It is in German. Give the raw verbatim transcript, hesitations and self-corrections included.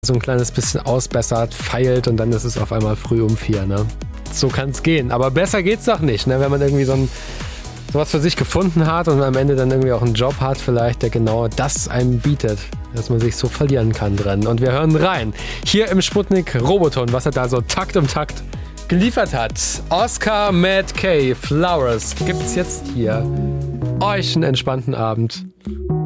so ein kleines bisschen ausbessert, feilt und dann ist es auf einmal früh um vier, ne? So kann es gehen. Aber besser geht's doch nicht, ne? Wenn man irgendwie so ein sowas für sich gefunden hat und am Ende dann irgendwie auch einen Job hat vielleicht, der genau das einem bietet, dass man sich so verlieren kann drin. Und wir hören rein, hier im Sputnik Roboton, was er da so Takt um Takt geliefert hat. Oscar Matt Kay, Flowers, gibt's jetzt hier. Euch einen entspannten Abend.